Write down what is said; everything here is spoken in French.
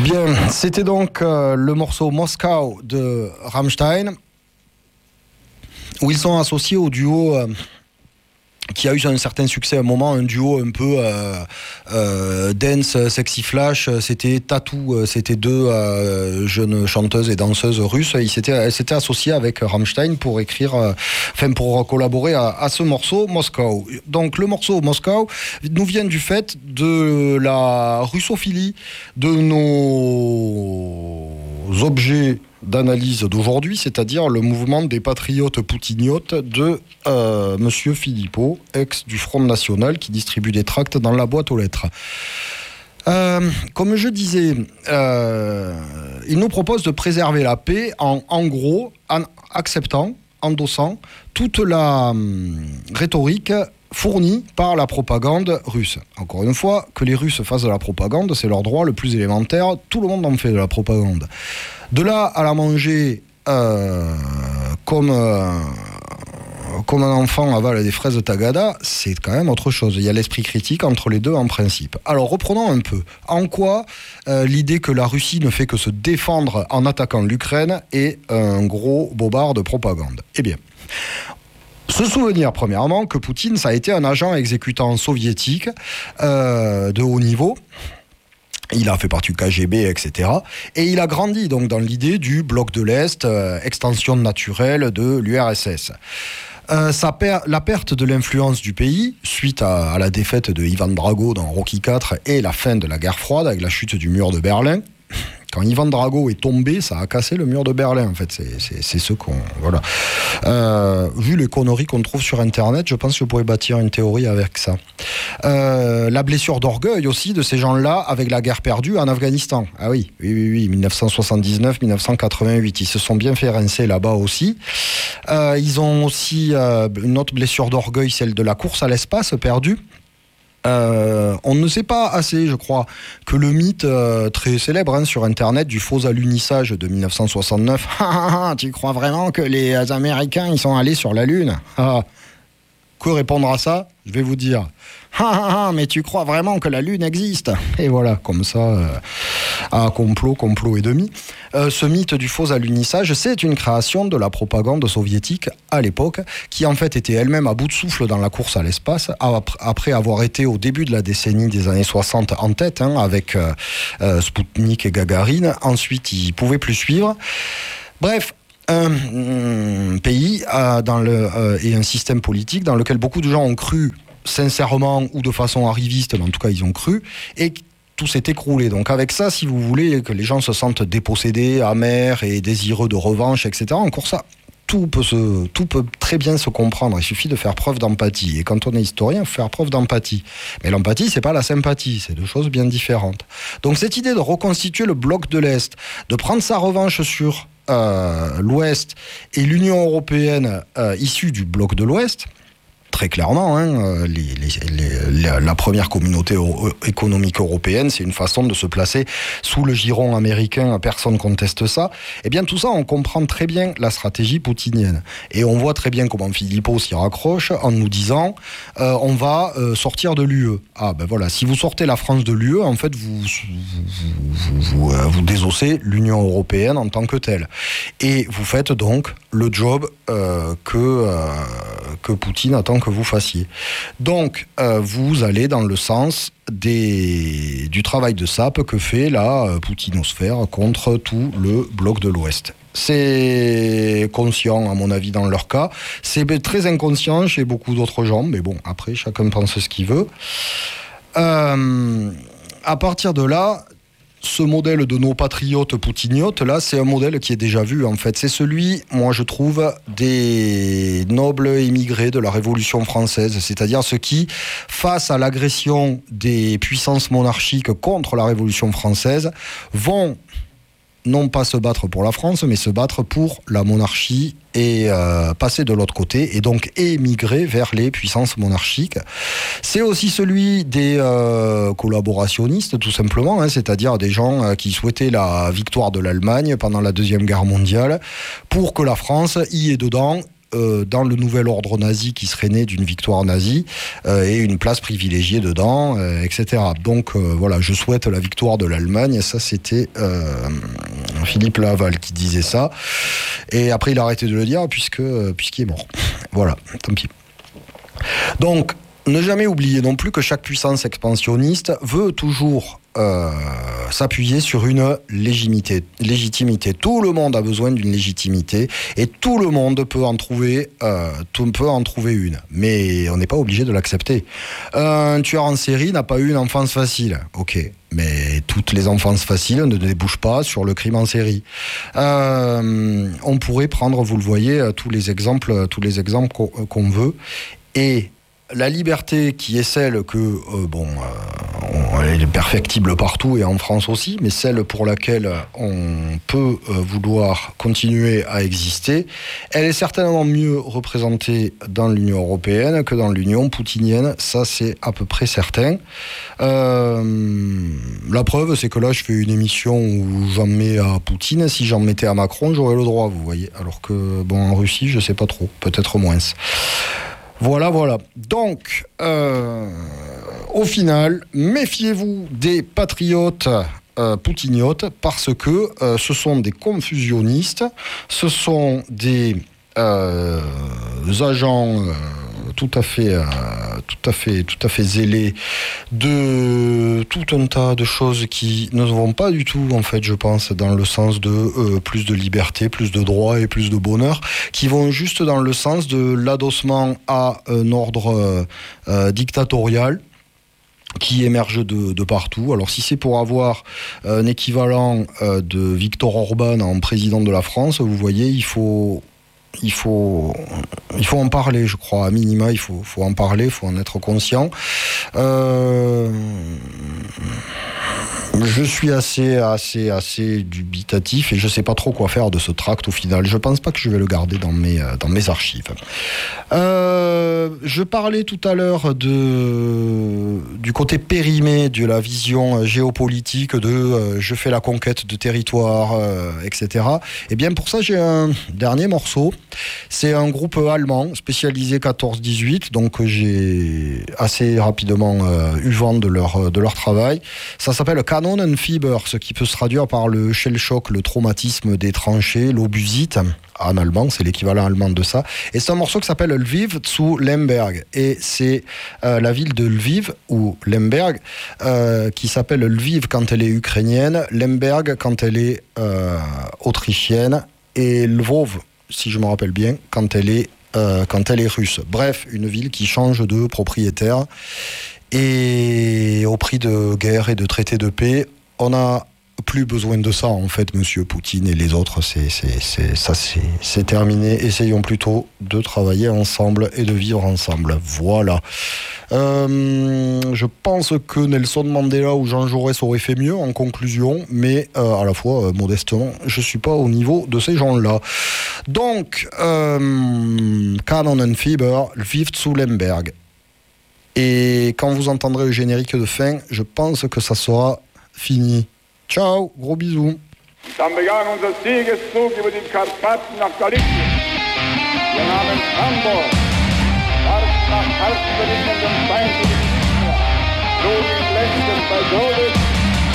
Bien, c'était donc le morceau Moscow de Rammstein, où ils sont associés au duo qui a eu un certain succès à un moment, un duo un peu dance, sexy flash. C'était Tattoo, c'était deux jeunes chanteuses et danseuses russes. Elles s'étaient associés avec Rammstein pour pour collaborer à ce morceau Moscow. Donc le morceau Moscow nous vient du fait de la russophilie de nos objets d'analyse d'aujourd'hui, c'est-à-dire le mouvement des patriotes poutiniotes de Monsieur Philippot, ex du Front National, qui distribue des tracts dans la boîte aux lettres. Comme je disais, il nous propose de préserver la paix en gros, en acceptant, endossant toute la rhétorique fournie par la propagande russe. Encore une fois, que les Russes fassent de la propagande, c'est leur droit le plus élémentaire. Tout le monde en fait de la propagande. De là à la manger comme un enfant avale des fraises Tagada, c'est quand même autre chose. Il y a l'esprit critique entre les deux en principe. Alors reprenons un peu. En quoi l'idée que la Russie ne fait que se défendre en attaquant l'Ukraine est un gros bobard de propagande ? Eh bien, se souvenir premièrement que Poutine, ça a été un agent exécutant soviétique de haut niveau. Il a fait partie du KGB, etc. Et il a grandi donc dans l'idée du bloc de l'Est, extension naturelle de l'URSS. La perte de l'influence du pays, suite à la défaite de Ivan Drago dans Rocky IV et la fin de la guerre froide avec la chute du mur de Berlin. Quand Ivan Drago est tombé, ça a cassé le mur de Berlin, en fait. C'est ce qu'on... Voilà. Vu les conneries qu'on trouve sur Internet, je pense que je pourrais bâtir une théorie avec ça. La blessure d'orgueil aussi de ces gens-là avec la guerre perdue en Afghanistan. Ah oui, 1979-1988. Ils se sont bien fait rincer là-bas aussi. Ils ont aussi une autre blessure d'orgueil, celle de la course à l'espace perdue. On ne sait pas assez, je crois, que le mythe très célèbre sur Internet du faux alunissage de 1969. Tu crois vraiment que les Américains ils sont allés sur la Lune ? Que répondre à ça ? Je vais vous dire. Mais tu crois vraiment que la Lune existe ? Et voilà, comme ça, à complot et demi. Ce mythe du faux alunissage, c'est une création de la propagande soviétique à l'époque, qui en fait était elle-même à bout de souffle dans la course à l'espace, après avoir été au début de la décennie des années 60 en tête, avec Spoutnik et Gagarine. Ensuite, ils ne pouvaient plus suivre. Bref, un pays et un système politique dans lequel beaucoup de gens ont cru sincèrement ou de façon arriviste, mais en tout cas ils ont cru, et tout s'est écroulé. Donc avec ça, si vous voulez que les gens se sentent dépossédés, amers et désireux de revanche, etc., encore ça, tout peut très bien se comprendre. Il suffit de faire preuve d'empathie. Et quand on est historien, il faut faire preuve d'empathie. Mais l'empathie, c'est pas la sympathie, c'est deux choses bien différentes. Donc cette idée de reconstituer le bloc de l'Est, de prendre sa revanche sur l'Ouest et l'Union européenne issue du bloc de l'Ouest, très clairement, la première communauté économique européenne, c'est une façon de se placer sous le giron américain, personne ne conteste ça. Eh bien, tout ça, on comprend très bien la stratégie poutinienne. Et on voit très bien comment Philippot s'y raccroche en nous disant on va sortir de l'UE. Ah ben voilà, si vous sortez la France de l'UE, en fait, vous désossez l'Union européenne en tant que telle. Et vous faites donc le job que Poutine attend que vous fassiez. Donc, vous allez dans le sens du travail de sape que fait la poutinosphère contre tout le bloc de l'Ouest. C'est conscient, à mon avis, dans leur cas. C'est très inconscient chez beaucoup d'autres gens, mais bon, après, chacun pense ce qu'il veut. À partir de là, ce modèle de nos patriotes poutiniotes, là, c'est un modèle qui est déjà vu, en fait. C'est celui, moi, je trouve, des nobles émigrés de la Révolution française, c'est-à-dire ceux qui, face à l'agression des puissances monarchiques contre la Révolution française, vont non pas se battre pour la France, mais se battre pour la monarchie et passer de l'autre côté, et donc émigrer vers les puissances monarchiques. C'est aussi celui des collaborationnistes, tout simplement, c'est-à-dire des gens qui souhaitaient la victoire de l'Allemagne pendant la Deuxième Guerre mondiale, pour que la France y ait dedans dans le nouvel ordre nazi qui serait né d'une victoire nazie et une place privilégiée dedans, etc. Donc voilà, je souhaite la victoire de l'Allemagne. Et ça, c'était Philippe Laval qui disait ça. Et après, il a arrêté de le dire puisqu'il est mort. Voilà, tant pis. Donc, ne jamais oublier non plus que chaque puissance expansionniste veut toujours s'appuyer sur une légitimité. Tout le monde a besoin d'une légitimité et tout le monde peut en trouver une. Mais on n'est pas obligé de l'accepter. Un tueur en série n'a pas eu une enfance facile. Ok. Mais toutes les enfances faciles ne débouchent pas sur le crime en série. On pourrait prendre, vous le voyez, tous les exemples qu'on veut. Et la liberté qui est celle que, elle est perfectible partout et en France aussi, mais celle pour laquelle on peut vouloir continuer à exister, elle est certainement mieux représentée dans l'Union européenne que dans l'Union poutinienne, ça c'est à peu près certain. La preuve, c'est que là je fais une émission où j'en mets à Poutine, si j'en mettais à Macron, j'aurais le droit, vous voyez, alors que, en Russie, je sais pas trop, peut-être moins. Voilà. Donc, au final, méfiez-vous des patriotes poutiniotes parce que ce sont des confusionnistes, ce sont des agents tout à fait zélés de tout un tas de choses qui ne vont pas du tout, en fait, je pense, dans le sens de plus de liberté, plus de droits et plus de bonheur, qui vont juste dans le sens de l'adossement à un ordre dictatorial qui émerge de partout. Alors si c'est pour avoir un équivalent de Viktor Orban en président de la France, vous voyez, il faut en parler, je crois, à minima, il faut en parler, il faut en être conscient. Je suis assez dubitatif et je sais pas trop quoi faire de ce tract au final. Je pense pas que je vais le garder dans mes archives. Je parlais tout à l'heure du côté périmé de la vision géopolitique je fais la conquête de territoire, etc. Et bien pour ça j'ai un dernier morceau. C'est un groupe allemand spécialisé 14-18, donc j'ai assez rapidement eu vent de leur travail. Ça s'appelle Kanonenfieber, ce qui peut se traduire par le shell shock, le traumatisme des tranchées, l'obusite. En allemand, c'est l'équivalent allemand de ça. Et c'est un morceau qui s'appelle Lviv zu Lemberg. Et c'est la ville de Lviv, ou Lemberg, qui s'appelle Lviv quand elle est ukrainienne, Lemberg quand elle est autrichienne, et Lvov, si je me rappelle bien, quand elle est russe. Bref, une ville qui change de propriétaire. Et au prix de guerre et de traités de paix, on n'a plus besoin de ça, en fait, monsieur Poutine et les autres, c'est terminé. Essayons plutôt de travailler ensemble et de vivre ensemble. Voilà. Je pense que Nelson Mandela ou Jean Jaurès auraient fait mieux en conclusion, mais à la fois, modestement, je ne suis pas au niveau de ces gens-là. Donc, Kanonenfieber, Lviv zu Lemberg. Et quand vous entendrez le générique de fin, je pense que ça sera fini. Ciao, gros bisous. Dann begann unser Siegeszug über die Karpaten nach Galizien. Wir nahmen Hamburg, warf nach hartverrichtenden Feinden die Gegner, flogen blendend bei Todes